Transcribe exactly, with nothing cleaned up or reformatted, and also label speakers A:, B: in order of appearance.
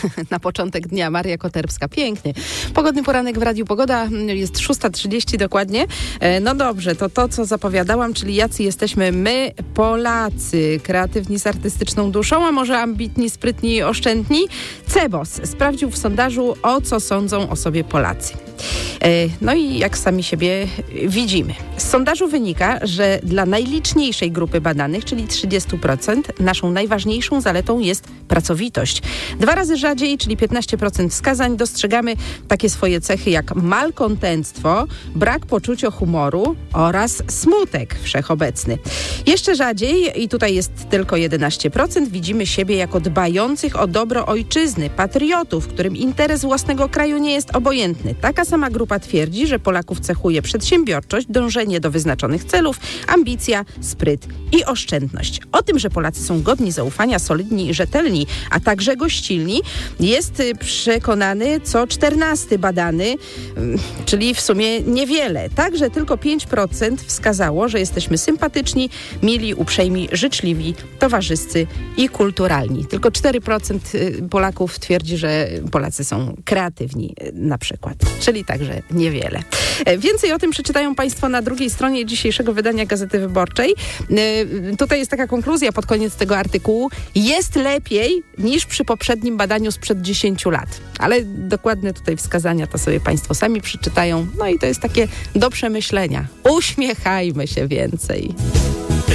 A: Na początek dnia Maria Koterbska. Pięknie. Pogodny poranek w Radiu Pogoda. Jest szósta trzydzieści dokładnie. No dobrze, to to, co zapowiadałam, czyli jacy jesteśmy my, Polacy. Kreatywni z artystyczną duszą, a może ambitni, sprytni i oszczędni? Cebos sprawdził w sondażu, o co sądzą o sobie Polacy. No i jak sami siebie widzimy. Z sondażu wynika, że dla najliczniejszej grupy badanych, czyli trzydzieści procent, naszą najważniejszą zaletą jest pracowitość. Dwa razy rzadziej, czyli piętnaście procent wskazań, dostrzegamy takie swoje cechy jak malkontenctwo, brak poczucia humoru oraz smutek wszechobecny. Jeszcze rzadziej, i tutaj jest tylko jedenaście procent, widzimy siebie jako dbających o dobro ojczyzny, patriotów, którym interes własnego kraju nie jest obojętny. Taka sama grupa twierdzi, że Polaków cechuje przedsiębiorczość, dążenie do wyznaczonych celów, ambicja, spryt i oszczędność. O tym, że Polacy są godni zaufania, solidni i rzetelni, a także gościnni, jest przekonany co czternasty badany, czyli w sumie niewiele. Także tylko pięć procent wskazało, że jesteśmy sympatyczni, mili, uprzejmi, życzliwi, towarzyscy i kulturalni. Tylko cztery procent Polaków twierdzi, że Polacy są kreatywni na przykład. Czyli także niewiele. Więcej o tym przeczytają Państwo na drugiej stronie dzisiejszego wydania Gazety Wyborczej. Tutaj jest taka konkluzja pod koniec tego artykułu. Jest lepiej niż przy poprzednim badaniu sprzed dziesięciu lat. Ale dokładne tutaj wskazania to sobie Państwo sami przeczytają. No i to jest takie do przemyślenia. Uśmiechajmy się więcej.